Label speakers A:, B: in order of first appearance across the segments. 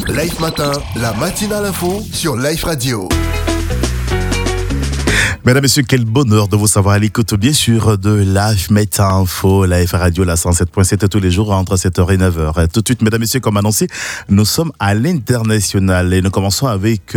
A: Life Matin, la matinale info sur Life Radio.
B: Mesdames, Messieurs, quel bonheur de vous savoir à l'écoute, bien sûr, de Life Matin Info, Life Radio, la 107.7 tous les jours entre 7h et 9h. Tout de suite, Mesdames, Messieurs, comme annoncé, nous sommes à l'international et nous commençons avec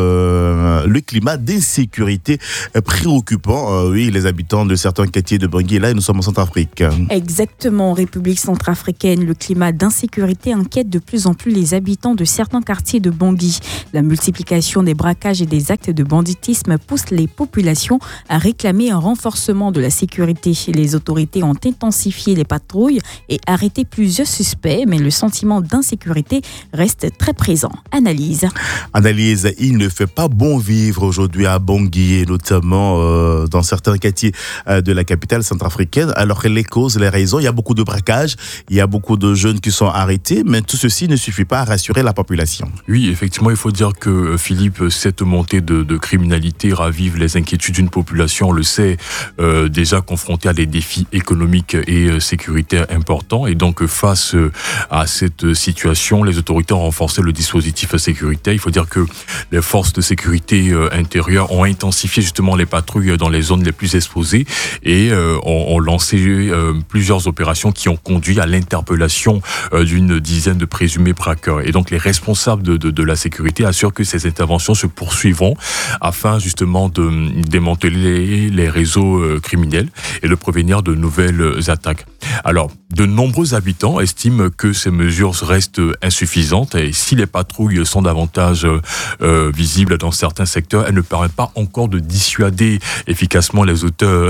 B: le climat d'insécurité préoccupant. Oui, les habitants de certains quartiers de Bangui, là, nous sommes en Centrafrique.
C: Exactement, en République centrafricaine, le climat d'insécurité inquiète de plus en plus les habitants de certains quartiers de Bangui. La multiplication des braquages et des actes de banditisme pousse les populations à réclamer un renforcement de la sécurité. Les autorités ont intensifié les patrouilles et arrêté plusieurs suspects, mais le sentiment d'insécurité reste très présent. Analyse,
B: il ne fait pas bon vivre aujourd'hui à Bangui, et notamment dans certains quartiers de la capitale centrafricaine. Alors les causes, les raisons, il y a beaucoup de braquages, il y a beaucoup de jeunes qui sont arrêtés, mais tout ceci ne suffit pas à rassurer la population.
D: Oui, effectivement, il faut dire que Philippe, cette montée de criminalité ravive les inquiétudes d'une population, on le sait, déjà confrontée à des défis économiques et sécuritaires importants. Et donc, face à cette situation, les autorités ont renforcé le dispositif sécuritaire. Il faut dire que les forces de sécurité intérieure ont intensifié justement les patrouilles dans les zones les plus exposées et ont lancé plusieurs opérations qui ont conduit à l'interpellation d'une dizaine de présumés braqueurs. Et donc, les responsables de la sécurité assurent que ces interventions se poursuivront afin justement de démanteler les réseaux criminels et de prévenir de nouvelles attaques. Alors, de nombreux habitants estiment que ces mesures restent insuffisantes et si les patrouilles sont davantage visibles dans certains secteurs, elles ne permettent pas encore de dissuader efficacement les auteurs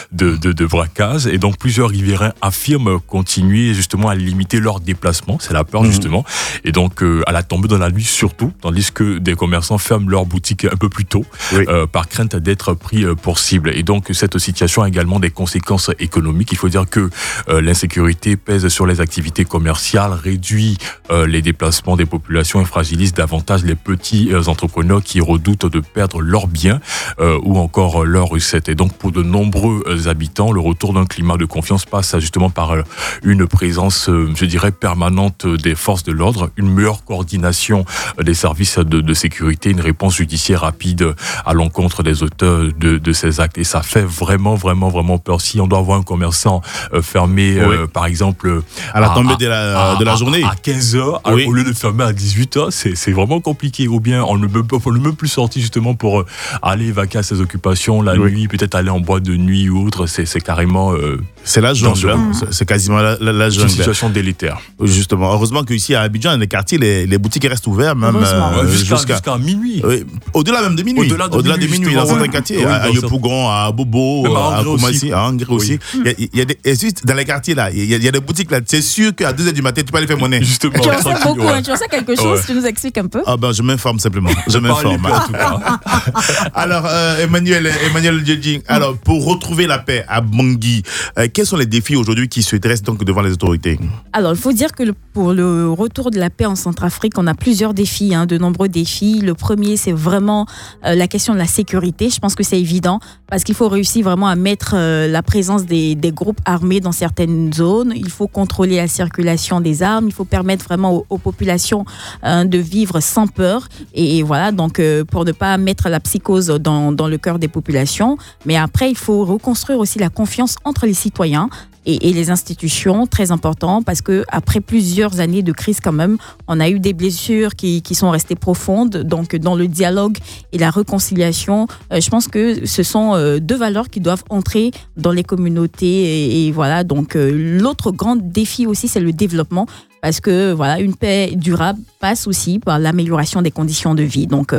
D: de braquage. Et donc, plusieurs riverains affirment continuer justement à limiter leurs déplacements. C'est la peur justement. Et donc, à la tombée dans la nuit surtout, tandis que des commerçants ferment leurs boutiques un peu plus tôt par crainte d'être pris pour cible. Et donc, cette situation a également des conséquences économiques. Il faut dire que l'insécurité pèse sur les activités commerciales, réduit les déplacements des populations et fragilise davantage les petits entrepreneurs qui redoutent de perdre leurs biens ou encore leurs recettes. Et donc, pour de nombreux habitants, le retour d'un climat de confiance passe justement par une présence, je dirais, permanente des forces de l'ordre, une meilleure coordination des services de sécurité, une réponse judiciaire rapide à l'encontre des auteurs de ces actes. Et ça fait vraiment peur. Si on doit avoir un commerçant fermé, par exemple,
B: à la tombée de la journée,
D: à 15h, au lieu de fermer à 18h, c'est vraiment compliqué. Ou bien on ne peut plus sortir justement pour aller vaquer à ses occupations la nuit, peut-être aller en boîte de nuit ou autre. C'est carrément...
B: c'est la jungle, c'est quasiment la jungle.
D: C'est une situation délétère.
B: Justement, heureusement qu'ici à Abidjan, dans les quartiers, les boutiques restent ouvertes même
D: jusqu'à minuit.
B: Au-delà même de minuit. Au-delà de minuit, dans certains quartiers, à Yopougon, à Bobo, à Koumassi, à Angré aussi. Il y a dans les quartiers là, il y a des boutiques là, c'est sûr qu'à 2h du matin, tu peux aller faire monnaie.
C: Justement. Tu en sais beaucoup, tu en sais quelque chose, tu nous expliques un peu.
B: Je m'informe simplement. Je m'informe.
D: En tout cas.
B: Alors, Emmanuel Djedjing, alors, pour retrouver la paix à Bangui, quels sont les défis aujourd'hui qui se dressent donc devant les autorités?
C: Alors, il faut dire que pour le retour de la paix en Centrafrique, on a plusieurs défis, de nombreux défis. Le premier, c'est vraiment la question de la sécurité. Je pense que c'est évident parce qu'il faut réussir vraiment à mettre la présence des groupes armés dans certaines zones. Il faut contrôler la circulation des armes. Il faut permettre vraiment aux populations de vivre sans peur. Et voilà, donc pour ne pas mettre la psychose dans le cœur des populations. Mais après, il faut reconstruire aussi la confiance entre les citoyens et les institutions, très important, parce que après plusieurs années de crise quand même, on a eu des blessures qui sont restées profondes. Donc dans le dialogue et la réconciliation, je pense que ce sont deux valeurs qui doivent entrer dans les communautés. Et voilà, donc l'autre grand défi aussi, c'est le développement. Parce que voilà, une paix durable passe aussi par l'amélioration des conditions de vie. Donc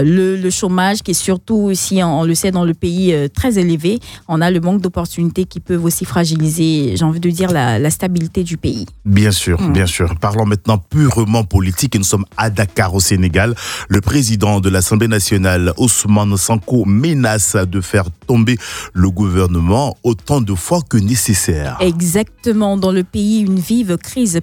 C: le chômage qui est surtout aussi, on le sait, dans le pays très élevé, on a le manque d'opportunités qui peuvent aussi fragiliser, j'ai envie de dire, la stabilité du pays.
B: Bien sûr, bien sûr. Parlons maintenant purement politique et nous sommes à Dakar au Sénégal. Le président de l'Assemblée nationale, Ousmane Sonko, menace de faire tomber le gouvernement autant de fois que nécessaire.
C: Exactement. Dans le pays, une vive crise politique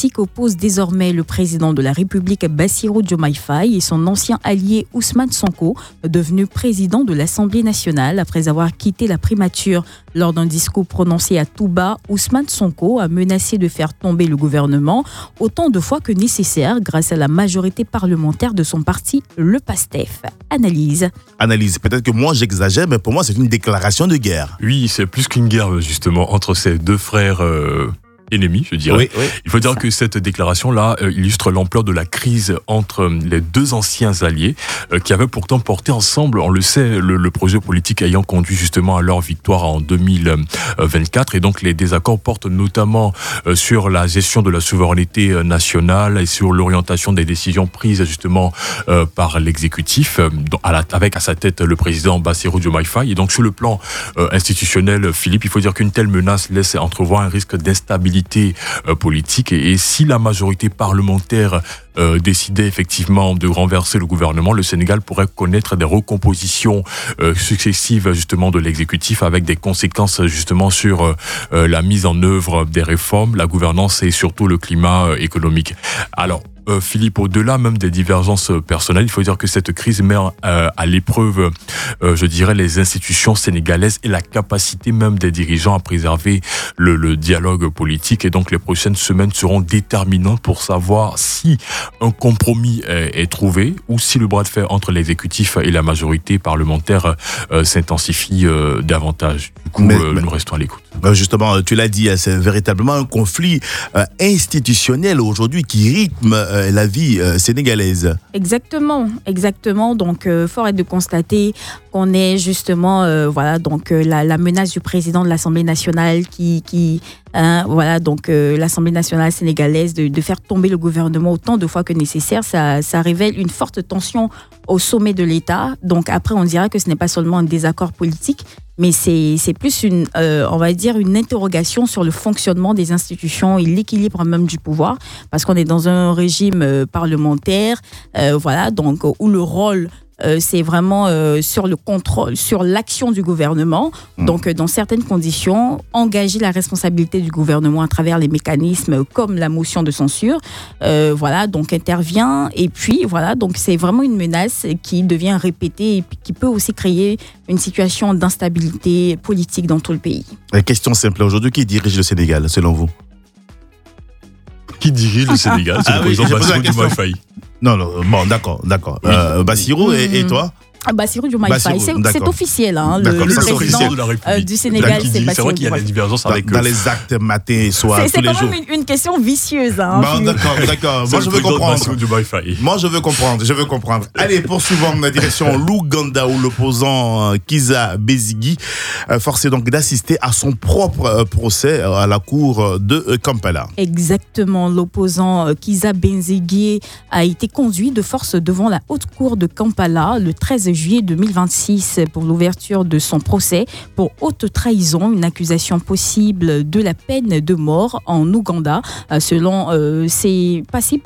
C: politique oppose désormais le président de la République Bassirou Diomaye Faye et son ancien allié Ousmane Sonko, devenu président de l'Assemblée nationale. Après avoir quitté la primature lors d'un discours prononcé à Touba, Ousmane Sonko a menacé de faire tomber le gouvernement autant de fois que nécessaire grâce à la majorité parlementaire de son parti, le PASTEF. Analyse,
B: peut-être que moi j'exagère, mais pour moi c'est une déclaration de guerre.
D: Oui, c'est plus qu'une guerre justement entre ces deux frères ennemis, je dirais.
B: Oui.
D: Il faut dire que cette déclaration-là illustre l'ampleur de la crise entre les deux anciens alliés qui avaient pourtant porté ensemble, on le sait, le projet politique ayant conduit justement à leur victoire en 2024. Et donc les désaccords portent notamment sur la gestion de la souveraineté nationale et sur l'orientation des décisions prises justement par l'exécutif, avec à sa tête le président Bassirou Diomaye Faye. Et donc sur le plan institutionnel, Philippe, il faut dire qu'une telle menace laisse entrevoir un risque d'instabilité politique et si la majorité parlementaire décidait effectivement de renverser le gouvernement, le Sénégal pourrait connaître des recompositions successives justement de l'exécutif avec des conséquences justement sur la mise en œuvre des réformes, la gouvernance et surtout le climat économique. Alors, Philippe, au-delà même des divergences personnelles, il faut dire que cette crise met à l'épreuve, je dirais, les institutions sénégalaises et la capacité même des dirigeants à préserver le dialogue politique. Et donc, les prochaines semaines seront déterminantes pour savoir si un compromis est trouvé ou si le bras de fer entre l'exécutif et la majorité parlementaire s'intensifie davantage. Du coup, nous restons à l'écoute.
B: Justement, tu l'as dit, c'est véritablement un conflit institutionnel aujourd'hui qui rythme la vie sénégalaise.
C: Exactement. Donc, fort est de constater qu'on est justement, la menace du président de l'Assemblée nationale l'Assemblée nationale sénégalaise de faire tomber le gouvernement autant de fois que nécessaire. Ça révèle une forte tension au sommet de l'État. Donc après, on dira que ce n'est pas seulement un désaccord politique, mais c'est plus une interrogation sur le fonctionnement des institutions et l'équilibre même du pouvoir, parce qu'on est dans un régime parlementaire, où le rôle c'est vraiment sur le contrôle, sur l'action du gouvernement. Donc, dans certaines conditions, engager la responsabilité du gouvernement à travers les mécanismes comme la motion de censure, intervient. Et puis, donc c'est vraiment une menace qui devient répétée et qui peut aussi créer une situation d'instabilité politique dans tout le pays.
B: La question simple aujourd'hui, qui dirige le Sénégal, selon vous ?
D: Qui dirige le Sénégal ? C'est le président Bassirou Diomaye Faye.
B: Non, bon, d'accord. Oui. Bassirou et toi ?
C: Bassirou Diomaye Faye, c'est officiel. Le président
D: de la République
C: du Sénégal, c'est Bassirou.
D: C'est vrai qu'il y a des divergences avec
B: dans les actes matin et soir, tous les jours.
C: C'est quand même une question vicieuse.
B: D'accord. Moi, je veux comprendre. Allez, poursuivons la direction l'Ouganda où l'opposant Kizza Besigye forcé donc d'assister à son propre procès à la cour de Kampala.
C: Exactement. L'opposant Kizza Besigye a été conduit de force devant la haute cour de Kampala le 13 juillet 2026 pour l'ouverture de son procès pour haute trahison, une accusation possible de la peine de mort en Ouganda. Selon ses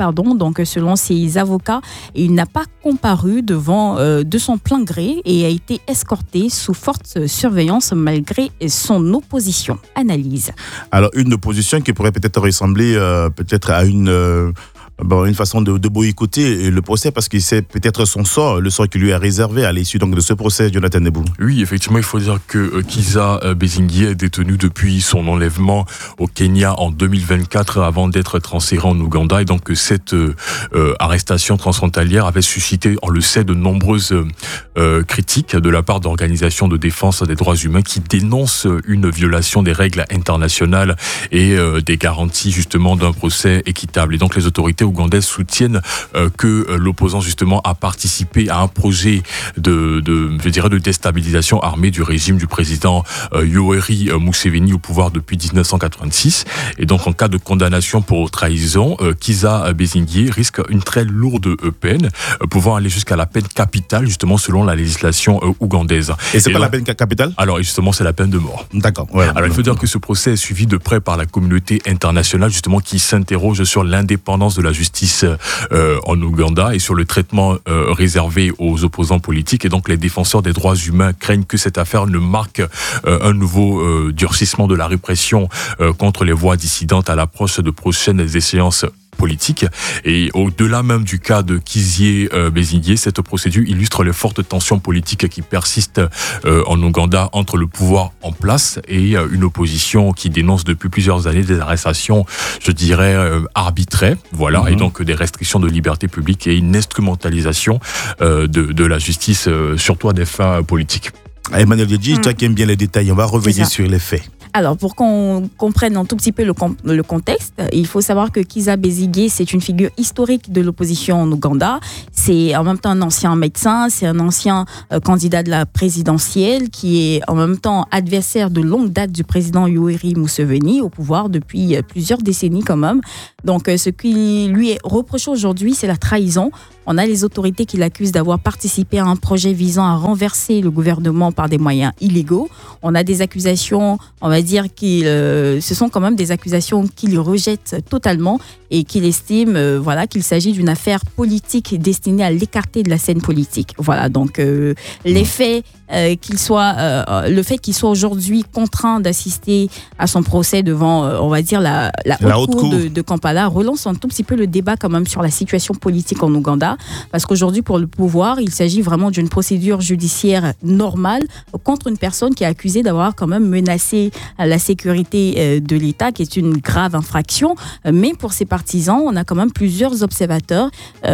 C: avocats, il n'a pas comparu devant de son plein gré et a été escorté sous forte surveillance malgré son opposition. Analyse.
B: Alors une opposition qui pourrait peut-être ressembler à une façon de boycotter le procès parce qu'il sait peut-être le sort qui lui est réservé à l'issue donc de ce procès, Jonathan Nebou.
D: Oui, effectivement, il faut dire que Kizza Besigye est détenu depuis son enlèvement au Kenya en 2024 avant d'être transféré en Ouganda. Et donc cette arrestation transfrontalière avait suscité, on le sait, de nombreuses critiques de la part d'organisations de défense des droits humains qui dénoncent une violation des règles internationales et des garanties justement d'un procès équitable. Et donc les autorités ougandaises soutiennent que l'opposant justement a participé à un projet de déstabilisation armée du régime du président Yoweri Museveni au pouvoir depuis 1986. Et donc en cas de condamnation pour trahison, Kizza Besigye risque une très lourde peine, pouvant aller jusqu'à la peine capitale justement selon la législation ougandaise.
B: Et c'est pas la peine capitale ?
D: Alors justement c'est la peine de mort.
B: D'accord.
D: Ouais, alors il faut dire que ce procès est suivi de près par la communauté internationale justement qui s'interroge sur l'indépendance de la justice en Ouganda et sur le traitement réservé aux opposants politiques. Et donc les défenseurs des droits humains craignent que cette affaire ne marque un nouveau durcissement de la répression contre les voix dissidentes à l'approche de prochaines échéances politique. Et au-delà même du cas de Kizia Besigye, cette procédure illustre les fortes tensions politiques qui persistent en Ouganda entre le pouvoir en place et une opposition qui dénonce depuis plusieurs années des arrestations, je dirais, arbitraires, voilà, et donc des restrictions de liberté publique et une instrumentalisation de la justice, surtout à des fins politiques.
B: Emmanuel Diedji, toi qui aimes bien les détails, on va revenir sur les faits.
C: Alors, pour qu'on comprenne un tout petit peu le contexte, il faut savoir que Kizza Besigye, c'est une figure historique de l'opposition en Ouganda. C'est en même temps un ancien médecin, c'est un ancien candidat de la présidentielle qui est en même temps adversaire de longue date du président Yoweri Museveni au pouvoir depuis plusieurs décennies quand même. Donc, ce qui lui est reproché aujourd'hui, c'est la trahison. On a les autorités qui l'accusent d'avoir participé à un projet visant à renverser le gouvernement par des moyens illégaux. On a des accusations, on va dire, ce sont quand même des accusations qu'il rejette totalement et qu'il estime qu'il s'agit d'une affaire politique destinée à l'écarter de la scène politique. Voilà, donc les faits, le fait qu'il soit aujourd'hui contraint d'assister à son procès devant, on va dire, la haute cour de Kampala relance un tout petit peu le débat quand même sur la situation politique en Ouganda, parce qu'aujourd'hui, pour le pouvoir, il s'agit vraiment d'une procédure judiciaire normale contre une personne qui est accusée d'avoir quand même menacé la sécurité de l'État, qui est une grave infraction. Mais pour ses partisans, on a quand même plusieurs observateurs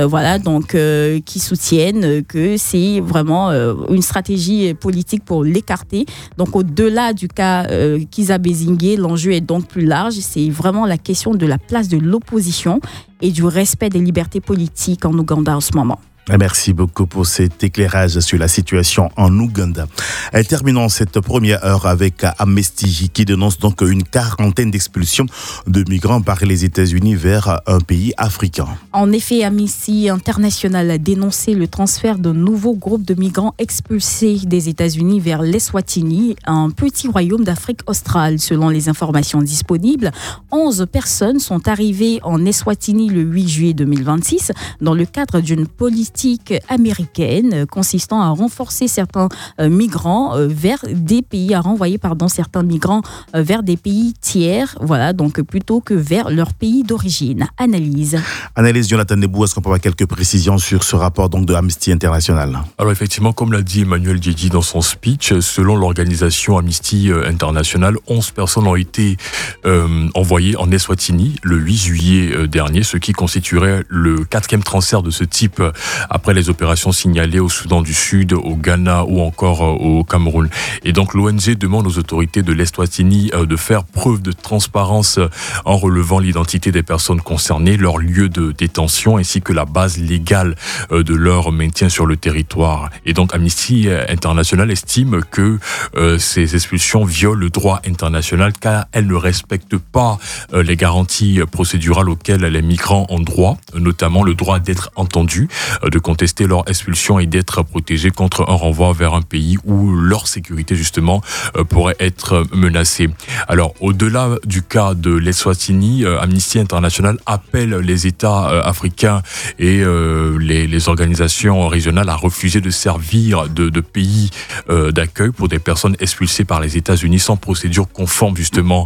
C: qui soutiennent que c'est vraiment une stratégie politique pour l'écarter. Donc, au-delà du cas Kizza Besigye, l'enjeu est donc plus large. C'est vraiment la question de la place de l'opposition et du respect des libertés politiques en Ouganda en ce moment.
B: Merci beaucoup pour cet éclairage sur la situation en Ouganda. Terminons cette première heure avec Amnesty qui dénonce donc une quarantaine d'expulsions de migrants par les États-Unis vers un pays africain.
C: En effet, Amnesty International a dénoncé le transfert d'un nouveau groupe de migrants expulsés des États-Unis vers l'Eswatini, un petit royaume d'Afrique australe. Selon les informations disponibles, 11 personnes sont arrivées en Eswatini le 8 juillet 2026 dans le cadre d'une politique américaine consistant à renforcer certains migrants vers des pays, à renvoyer certains migrants vers des pays tiers, voilà, donc plutôt que vers leur pays d'origine. Analyse
B: Jonathan Nebou, est-ce qu'on peut avoir quelques précisions sur ce rapport donc de Amnesty International?
D: Alors effectivement, comme l'a dit Emmanuel Diedji dans son speech, selon l'organisation Amnesty International, 11 personnes ont été envoyées en Eswatini le 8 juillet dernier, ce qui constituerait le 4e transfert de ce type après les opérations signalées au Soudan du Sud, au Ghana ou encore au Cameroun. Et donc l'ONG demande aux autorités de l'Eswatini de faire preuve de transparence en relevant l'identité des personnes concernées, leur lieu de détention ainsi que la base légale de leur maintien sur le territoire. Et donc Amnesty International estime que ces expulsions violent le droit international car elles ne respectent pas les garanties procédurales auxquelles les migrants ont droit, notamment le droit d'être entendus, de contester leur expulsion et d'être protégés contre un renvoi vers un pays où leur sécurité justement pourrait être menacée. Alors au-delà du cas de l'Eswatini, Amnesty International appelle les États africains et les organisations régionales à refuser de servir de pays d'accueil pour des personnes expulsées par les États-Unis sans procédure conforme justement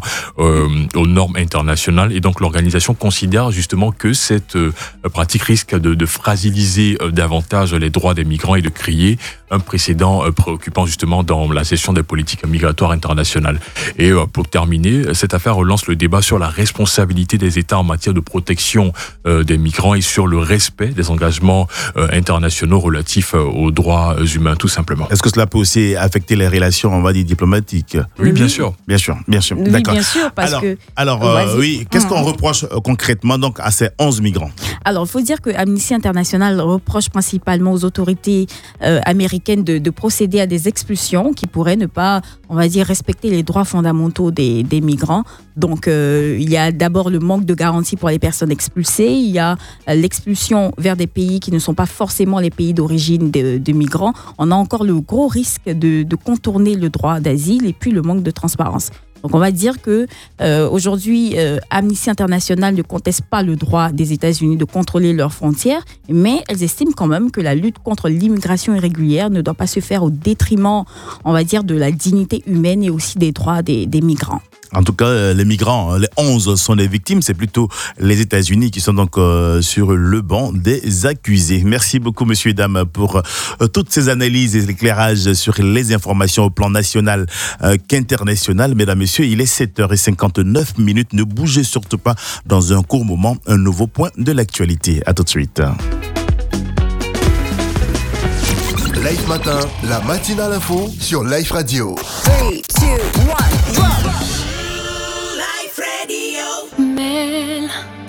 D: aux normes internationales. Et donc l'organisation considère justement que cette pratique risque de fragiliser davantage les droits des migrants et de créer un précédent préoccupant justement dans la gestion des politiques migratoires internationales. Et pour terminer, cette affaire relance le débat sur la responsabilité des États en matière de protection des migrants et sur le respect des engagements internationaux relatifs aux droits humains, tout simplement.
B: Est-ce que cela peut aussi affecter les relations, on va dire, diplomatiques?
D: Oui, bien sûr.
B: Bien sûr.
C: Oui,
B: d'accord.
C: bien sûr,
B: qu'est-ce qu'on reproche concrètement donc à ces 11 migrants?
C: Alors, il faut dire que Amnesty International reproche principalement aux autorités américaines de procéder à des expulsions qui pourraient ne pas, on va dire, respecter les droits fondamentaux des migrants. Donc, il y a d'abord le manque de garantie pour les personnes expulsées. Il y a l'expulsion vers des pays qui ne sont pas forcément les pays d'origine de migrants. On a encore le gros risque de contourner le droit d'asile et puis le manque de transparence. Donc on va dire que aujourd'hui, Amnesty International ne conteste pas le droit des États-Unis de contrôler leurs frontières, mais elles estiment quand même que la lutte contre l'immigration irrégulière ne doit pas se faire au détriment, on va dire, de la dignité humaine et aussi des droits des migrants.
B: En tout cas, les migrants, les 11 sont les victimes. C'est plutôt les États-Unis qui sont donc sur le banc des accusés. Merci beaucoup, messieurs et dames, pour toutes ces analyses et l'éclairage sur les informations au plan national qu'international. Mesdames, messieurs, il est 7h59. Ne bougez surtout pas. Dans un court moment, un nouveau point de l'actualité. À tout de suite.
A: Live Matin, la matinale info sur Live Radio.
E: 3, 2, 1, drop.
F: Mel